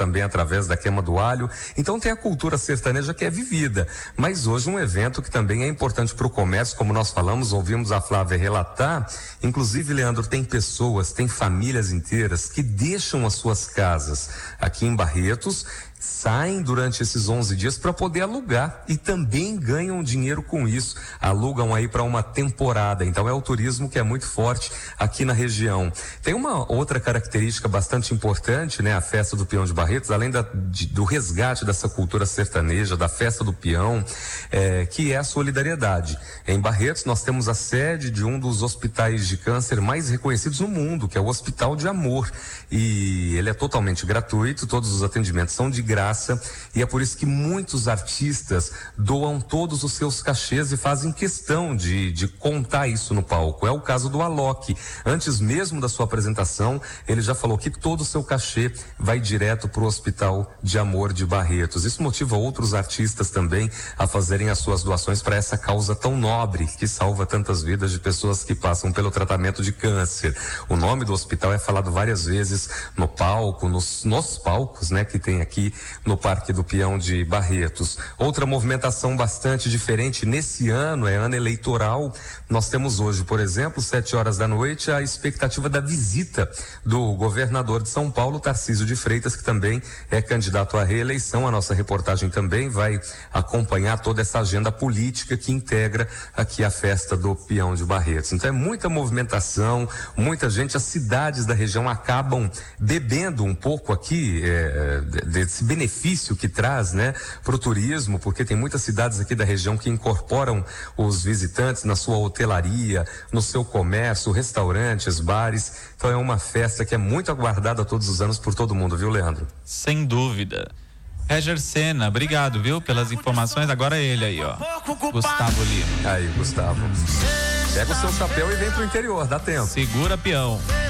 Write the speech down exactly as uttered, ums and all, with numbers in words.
também através da queima do alho. Então tem a cultura sertaneja que é vivida, mas hoje um evento que também é importante para o comércio, como nós falamos, ouvimos a Flávia relatar, inclusive, Leandro, tem pessoas, tem famílias inteiras que deixam as suas casas aqui em Barretos, saem durante esses onze dias para poder alugar e também ganham dinheiro com isso, alugam aí para uma temporada. Então é o turismo que é muito forte aqui na região. Tem uma outra característica bastante importante, né? A festa do Peão de Barretos, além da, de, do resgate dessa cultura sertaneja, da festa do peão, é, que é a solidariedade. Em Barretos nós temos a sede de um dos hospitais de câncer mais reconhecidos no mundo, que é o Hospital de Amor, e ele é totalmente gratuito, todos os atendimentos são de graça, e é por isso que muitos artistas doam todos os seus cachês e fazem questão de, de contar isso no palco. É o caso do Alok. Antes mesmo da sua apresentação, ele já falou que todo o seu cachê vai direto para o Hospital de Amor de Barretos. Isso motiva outros artistas também a fazerem as suas doações para essa causa tão nobre que salva tantas vidas de pessoas que passam pelo tratamento de câncer. O nome do hospital é falado várias vezes no palco, nos, nos palcos, né, que tem aqui no Parque do Peão de Barretos. Outra movimentação bastante diferente nesse ano, é ano eleitoral. Nós temos hoje, por exemplo, sete horas da noite, a expectativa da visita do governador de São Paulo, Tarcísio de Freitas, que também é candidato à reeleição. A nossa reportagem também vai acompanhar toda essa agenda política que integra aqui a festa do Peão de Barretos. Então é muita movimentação, muita gente. As cidades da região acabam bebendo um pouco aqui é, desse benefício que traz, né, para o turismo, porque tem muitas cidades aqui da região que incorporam os visitantes na sua hotelaria, no seu comércio, restaurantes, bares. Então é uma festa que é muito aguardada todos os anos por todo mundo, viu, Leandro? Sem dúvida. Roger Sena, obrigado, viu, pelas informações. Agora ele aí, ó, Gustavo Lima. Aí, Gustavo, pega o seu chapéu e vem pro interior, dá tempo. Segura, peão.